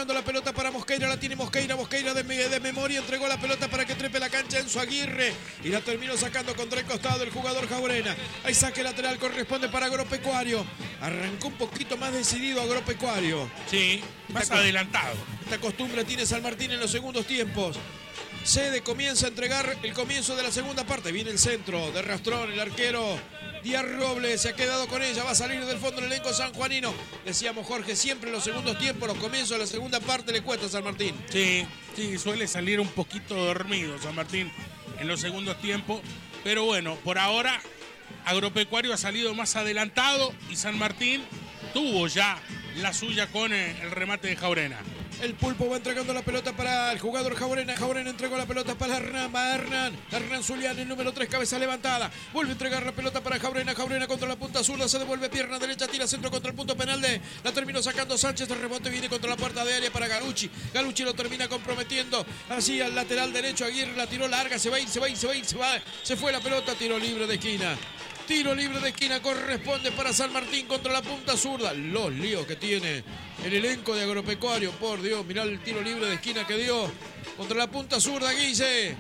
entregando la pelota para Mosqueira, la tiene Mosqueira de memoria, entregó la pelota para que trepe la cancha Enzo Aguirre y la terminó sacando contra el costado el jugador Jaurena. Hay saque lateral, corresponde para Agropecuario. Arrancó un poquito más decidido Agropecuario. Sí, más adelantado. Esta costumbre tiene San Martín en los segundos tiempos. Cede, comienza a entregar el comienzo de la segunda parte. Viene el centro de Rastrón, el arquero Díaz Robles se ha quedado con ella, va a salir del fondo el elenco sanjuanino. Decíamos, Jorge, siempre en los segundos tiempos, los comienzos de la segunda parte le cuesta a San Martín. Sí, suele salir un poquito dormido San Martín en los segundos tiempos. Pero bueno, por ahora Agropecuario ha salido más adelantado y San Martín tuvo ya la suya con el remate de Jaurena. El Pulpo va entregando la pelota para el jugador Jaurena. Jaurena entregó la pelota para Hernán Zulián, el número 3, cabeza levantada. Vuelve a entregar la pelota para Jaurena. Jaurena contra la punta zurda, se devuelve pierna derecha, tira centro contra el punto penal de... La terminó sacando Sánchez, el rebote viene contra la puerta de área para Galucci. Galucci lo termina comprometiendo así al lateral derecho. Aguirre la tiró larga, se fue la pelota, tiro libre de esquina. Tiro libre de esquina corresponde para San Martín contra la punta zurda. Los líos que tiene el elenco de Agropecuario, por Dios, mirá el tiro libre de esquina que dio contra la punta zurda, Guille.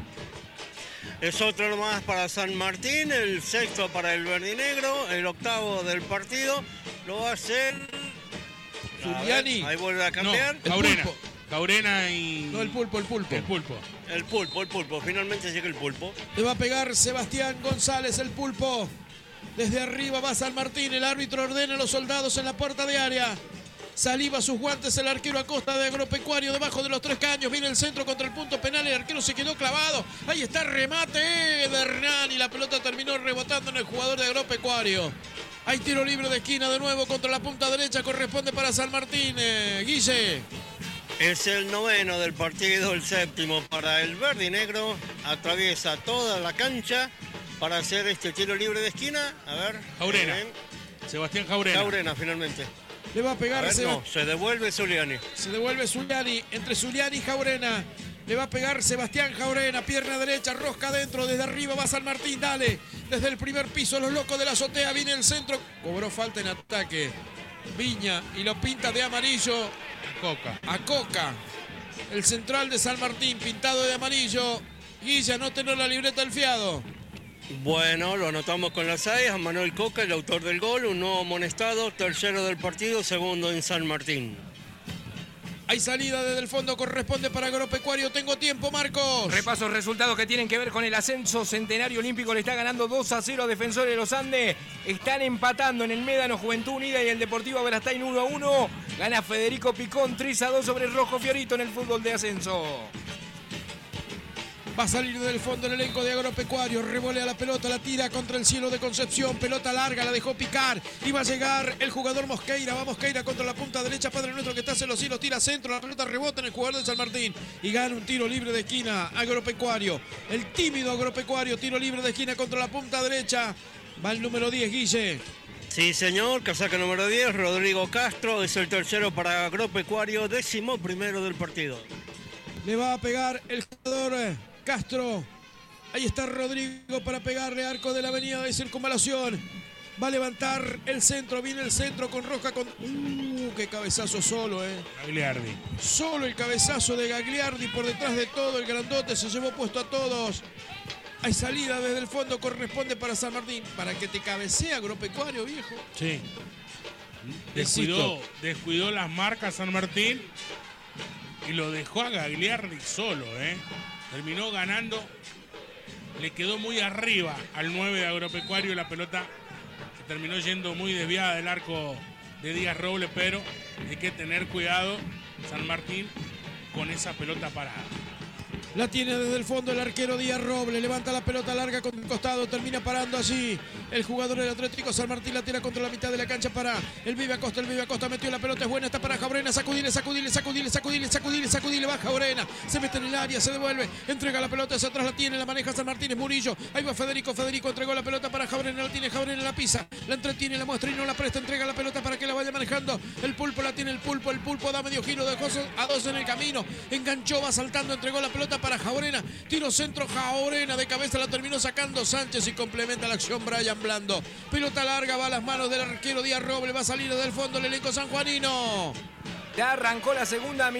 Es otro más para San Martín, el sexto para el verdinegro, el octavo del partido. Lo va a hacer Zuliani. Ahí vuelve a cambiar. No, Jaurena y... No, el Pulpo. El pulpo, finalmente llega el Pulpo. Le va a pegar Sebastián González, el Pulpo. Desde arriba va San Martín, el árbitro ordena a los soldados en la puerta de área. Saliva sus guantes el arquero Acosta de Agropecuario debajo de los 3 caños. Viene el centro contra el punto penal, el arquero se quedó clavado. Ahí está el remate de Hernán y la pelota terminó rebotando en el jugador de Agropecuario. Hay tiro libre de esquina de nuevo contra la punta derecha, corresponde para San Martín. Guille. Es el noveno del partido, el séptimo para el verdinegro. Atraviesa toda la cancha para hacer este tiro libre de esquina. A ver. Jaurena. Sebastián Jaurena. Jaurena, finalmente. Le va a pegar. Se devuelve Zuliani. Se devuelve Zuliani. Entre Zuliani y Jaurena. Le va a pegar Sebastián Jaurena. Pierna derecha, rosca adentro. Desde arriba va San Martín. Dale. Desde el primer piso, los locos de la azotea. Viene el centro. Cobró falta en ataque Viña y lo pinta de amarillo. A Coca. El central de San Martín, pintado de amarillo. Guilla, no tener la libreta del fiado. Bueno, lo anotamos con las 6, a Manuel Coca, el autor del gol, un nuevo amonestado, tercero del partido, segundo en San Martín. Hay salida desde el fondo, corresponde para Agropecuario. Tengo tiempo, Marcos. Repaso resultados que tienen que ver con el ascenso. Centenario Olímpico le está ganando 2-0 a Defensores de los Andes. Están empatando en el Médano Juventud Unida y el Deportivo Aberastain 1-1. Gana Federico Picón 3-2 sobre el Rojo Fiorito en el fútbol de ascenso. Va a salir del fondo el elenco de Agropecuario. Revolea la pelota, la tira contra el cielo de Concepción. Pelota larga, la dejó picar. Y va a llegar el jugador Mosqueira. Va Mosqueira contra la punta derecha. Padre Nuestro que está en los cielos. Tira centro. La pelota rebota en el jugador de San Martín. Y gana un tiro libre de esquina. Agropecuario. El tímido Agropecuario. Tiro libre de esquina contra la punta derecha. Va el número 10, Guille. Sí, señor. Casaca número 10. Rodrigo Castro. Es el tercero para Agropecuario. 11º del partido. Le va a pegar el jugador Castro. Ahí está Rodrigo para pegarle arco de la avenida de Circunvalación. Va a levantar el centro. Viene el centro con Roja. Qué cabezazo solo, Gagliardi. Solo el cabezazo de Gagliardi por detrás de todo. El grandote se llevó puesto a todos. Hay salida desde el fondo. Corresponde para San Martín. Para que te cabecee Agropecuario, viejo. Sí. Descuidó las marcas San Martín y lo dejó a Gagliardi solo, Terminó ganando, le quedó muy arriba al 9 de Agropecuario. La pelota se terminó yendo muy desviada del arco de Díaz Robles, pero hay que tener cuidado San Martín con esa pelota parada. La tiene desde el fondo el arquero Díaz Robles. Levanta la pelota larga con el costado. Termina parando allí el jugador del Atlético San Martín. La tira contra la mitad de la cancha para el Vive Acosta. El Vive Acosta metió la pelota. Es buena. Está para Jaurena. Sacudile. Va Jaurena. Se mete en el área. Se devuelve. Entrega la pelota hacia atrás. La tiene. La maneja San Martín. Es Murillo. Ahí va Federico. Federico entregó la pelota para Jaurena. La tiene Jaurena. La pisa. La entretiene. La muestra y no la presta. Entrega la pelota para que la vaya manejando. El Pulpo la tiene el Pulpo. El Pulpo da medio giro. Dejó a 2 en el camino. Enganchó. Va saltando. Entregó la pelota para Jaurena. Tiro centro, Jaurena de cabeza, la terminó sacando Sánchez y complementa la acción Brian Blando. Pelota larga, va a las manos del arquero Díaz Robles, va a salir del fondo el elenco sanjuanino. Ya arrancó la segunda